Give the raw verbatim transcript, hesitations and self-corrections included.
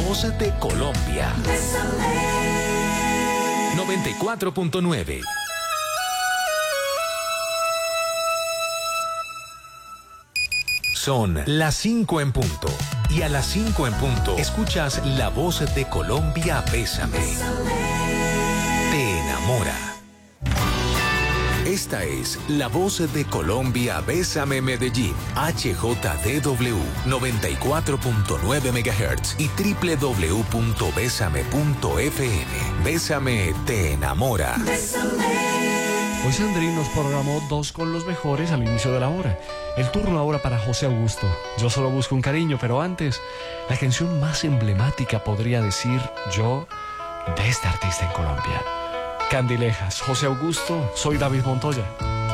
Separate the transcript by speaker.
Speaker 1: voz de Colombia.
Speaker 2: Bésame.
Speaker 1: noventa y cuatro punto nueve. Son las cinco en punto. Y a las cinco en punto, escuchas la voz de Colombia, Bésame. Te enamora. Esta es la voz de Colombia, Bésame Medellín, H J D W noventa y cuatro punto nueve megahertz y doble u doble u doble u punto bésame punto f m. Bésame te enamora.
Speaker 3: Hoy Sandrine nos programó dos con los mejores al inicio de la hora. El turno ahora para José Augusto. Yo solo busco un cariño, pero antes, la canción más emblemática, podría decir yo, de este artista en Colombia. Candilejas, José Augusto, soy David Montoya.